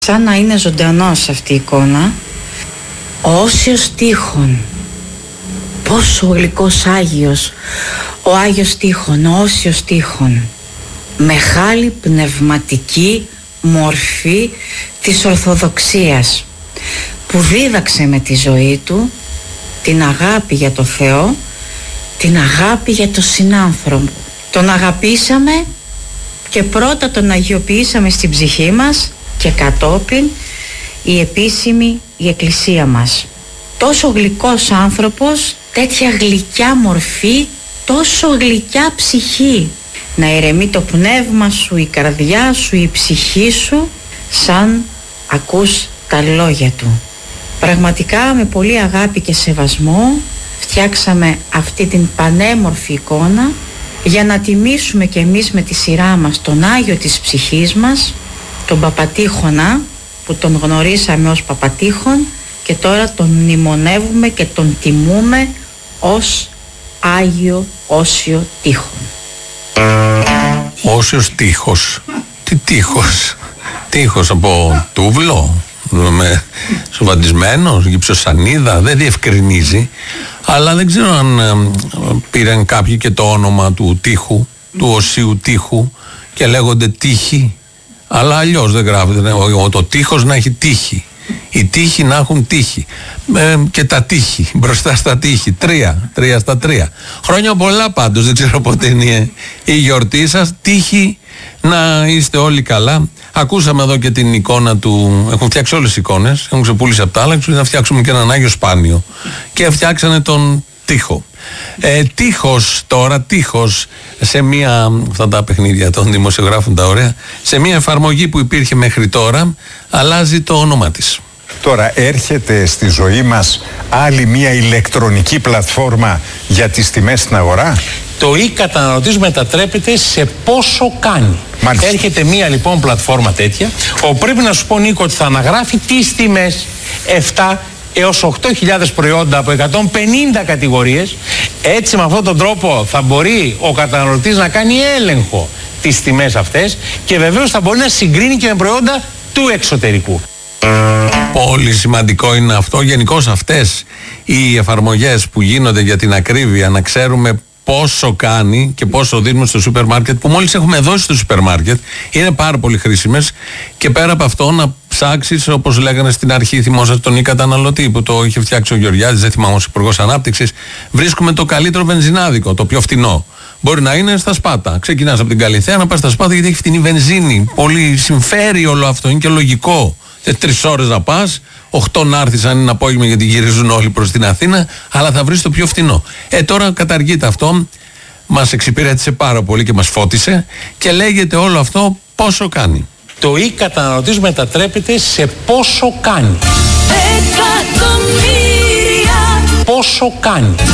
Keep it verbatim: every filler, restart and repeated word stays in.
Σαν να είναι ζωντανός αυτή η εικόνα. Ο Όσιος Τείχων. Πόσο γλυκός Άγιος. Ο Άγιος Τείχων, ο Όσιος Τείχων. Μεγάλη πνευματική μορφή της Ορθοδοξίας, που δίδαξε με τη ζωή του την αγάπη για το Θεό, την αγάπη για τον συνάνθρωπο. Τον αγαπήσαμε και πρώτα τον αγιοποιήσαμε στην ψυχή μας και κατόπιν η επίσημη η εκκλησία μας. Τόσο γλυκός άνθρωπος, τέτοια γλυκιά μορφή, τόσο γλυκιά ψυχή. Να ηρεμεί το πνεύμα σου, η καρδιά σου, η ψυχή σου, σαν ακούς τα λόγια του. Πραγματικά με πολύ αγάπη και σεβασμό φτιάξαμε αυτή την πανέμορφη εικόνα για να τιμήσουμε και εμείς με τη σειρά μας τον Άγιο της ψυχής μας, τον Παπατείχονα, που τον γνωρίσαμε ως Παπατείχον και τώρα τον μνημονεύουμε και τον τιμούμε ως Άγιο Όσιο Τείχον. Όσιος Τείχος. Τι τείχος? Τείχος από τούβλο, με σοβαντισμένος, γυψοσανίδα, δεν διευκρινίζει. Αλλά δεν ξέρω αν ε, πήραν κάποιοι και το όνομα του τείχου, του Οσίου Τείχου, και λέγονται τείχοι. Αλλά αλλιώς δεν γράφεται. Το τείχος να έχει τείχη. Οι τείχοι να έχουν τείχη. Ε, και τα τείχη, μπροστά στα τείχη. Τρία, τρία στα τρία. Χρόνια πολλά πάντως, δεν ξέρω πότε είναι η γιορτή σας. Τείχη να είστε όλοι καλά. Ακούσαμε εδώ και την εικόνα του. Έχουν φτιάξει όλες τις εικόνες. Έχουν ξεπούλησει από τα άλλα. Να φτιάξουμε και έναν Άγιο Σπάνιο. Και φτιάξανε τον τείχο. Ε, τείχος τώρα, τείχος σε μία, αυτά τα παιχνίδια των δημοσιογράφων τα ωραία, σε μία εφαρμογή που υπήρχε μέχρι τώρα, αλλάζει το όνομά της. Τώρα έρχεται στη ζωή μας άλλη μία ηλεκτρονική πλατφόρμα για τις τιμές στην αγορά. Το e-καταναλωτής μετατρέπεται σε πόσο κάνει. Μάλιστα. Έρχεται μία λοιπόν πλατφόρμα τέτοια, όπου πρέπει να σου πω, Νίκο, ότι θα αναγράφει τις τιμές επτά έως οκτώ χιλιάδες προϊόντα από εκατόν πενήντα κατηγορίες. Έτσι, με αυτόν τον τρόπο θα μπορεί ο καταναλωτής να κάνει έλεγχο τις τιμές αυτές και βεβαίως θα μπορεί να συγκρίνει και με προϊόντα του εξωτερικού. Πολύ σημαντικό είναι αυτό. Γενικώς αυτές οι εφαρμογές που γίνονται για την ακρίβεια, να ξέρουμε πόσο κάνει και πόσο δίνουμε στο σούπερ μάρκετ, που μόλις έχουμε δώσει στο σούπερ μάρκετ, είναι πάρα πολύ χρήσιμες. Και πέρα από αυτό, να ψάξεις, όπως λέγανε στην αρχή, θυμόσαστε τον e-καταναλωτή που το είχε φτιάξει ο Γεωργιάδης, δεν θυμάμαι, ως Υπουργός Ανάπτυξης. Βρίσκουμε το καλύτερο βενζινάδικο, το πιο φτηνό. Μπορεί να είναι στα Σπάτα. Ξεκινάς από την Καλιθέα να πας στα Σπάτα, γιατί έχει φτηνή βενζίνη. Πολύ συμφέρει όλο αυτό, είναι και λογικό. Σε τρεις ώρες να πας, οχτώ να έρθεις αν είναι απόγευμα, γιατί γυρίζουν όλοι προς την Αθήνα, αλλά θα βρεις το πιο φτηνό. Ε, τώρα καταργείται αυτό. Μας εξυπηρέτησε πάρα πολύ και μας φώτισε και λέγεται όλο αυτό πόσο κάνει. Το e-καταναλωτής μετατρέπεται σε πόσο κάνει. Εκατομμύρια. Πόσο κάνει.